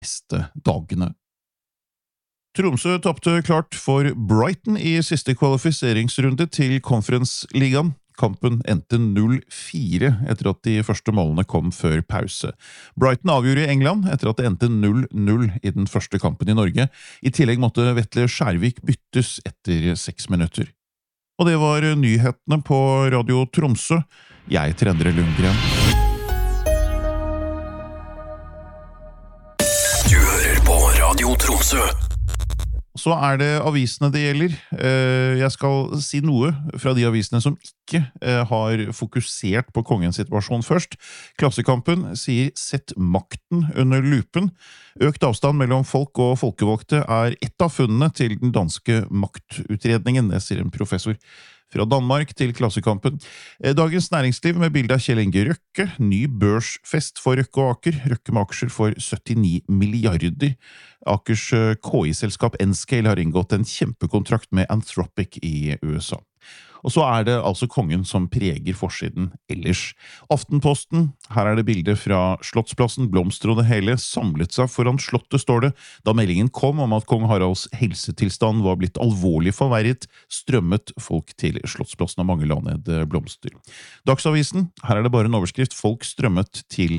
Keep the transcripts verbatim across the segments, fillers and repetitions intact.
neste dagene. Tromsø tapte klart for Brighton i siste kvalifiseringsrunde til Conference-ligaen. Kampen endte null fire etter at de første målene kom før pause. Brighton avgjorde i England etter at det endte null null i den første kampen i Norge. I tillegg måtte Vetle Skjærvik byttes etter seks minutter. Og det var nyhetene på Radio Tromsø. Jeg heter Endre Lundgren. Du hører på Radio Tromsø. Så er det avisene det gjelder. Jeg skal si noe fra de avisene som ikke har fokusert på kongens situasjon først. Klassekampen sier «Sett makten under lupen». Økt avstand mellom folk og folkevalgte er ett av funnene til den danske maktutredningen, det sier en professor. Fra Danmark til Klassekampen. Dagens Næringsliv med bilde av Kjell Inge Røkke. Ny børsfest for Røkke og Aker. Røkke med aksjer for syttini milliarder. Akers K I-selskap Nscale har inngått en kjempekontrakt med Anthropic i U S A. Og så er det altså kongen som preger forsiden ellers. Aftenposten, her er det bilder fra Slottsplassen, blomster og det hele, samlet seg foran slottet, står det, da meldingen kom om at kong Haralds helsetilstand var blitt alvorlig forverret, strømmet folk til Slottsplassen og mange la ned blomster. Dagsavisen, her er det bare en overskrift, folk strømmet til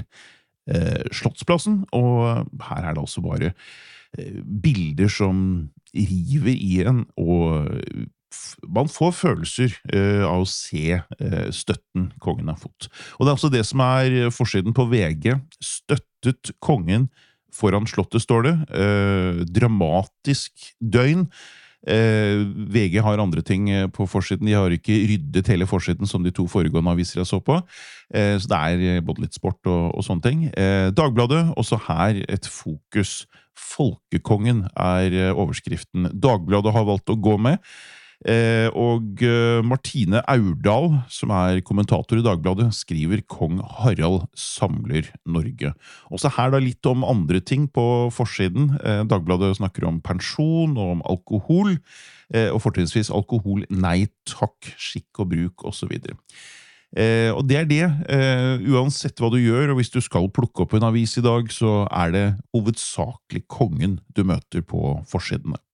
eh, Slottsplassen, og her er det også bare eh, bilder som river i en, og man får følelser uh, av å se uh, støtten kongen har fått. Og det er altså det som er forsiden på V G. Støttet kongen foran slottet, står det. Uh, dramatisk døgn. Uh, V G har andre ting på forsiden. De har ikke ryddet hele forsiden som de to foregående aviser jeg så på. Uh, så det er både litt sport og, og sånne ting. Uh, Dagbladet, også her et fokus. Folkekongen er overskriften Dagbladet har valgt å gå med. Eh, og eh, Martine Aurdal, som er kommentator i Dagbladet, skriver «Kong Harald samler Norge». Også her da litt om andre ting på forsiden. Eh, Dagbladet snakker om pensjon og om alkohol, eh, og fortrinnsvis alkohol, nei takk, skikk og bruk, og så videre. Eh, og det er det, eh, uansett hva du gjør, og hvis du skal plukke opp en avis i dag, så er det hovedsakelig kongen du møter på forsidene.